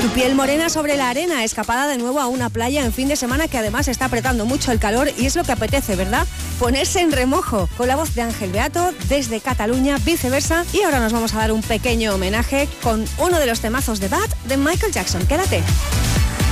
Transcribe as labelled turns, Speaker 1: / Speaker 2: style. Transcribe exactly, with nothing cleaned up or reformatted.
Speaker 1: Piel morena sobre la arena, escapada de nuevo a una playa en fin de semana que además está apretando mucho el calor y es lo que apetece, ¿verdad? Ponerse en remojo, con la voz de Ángel Beato desde Cataluña, viceversa. Y ahora nos vamos a dar un pequeño homenaje con uno de los temazos de Bad de Michael Jackson. Quédate.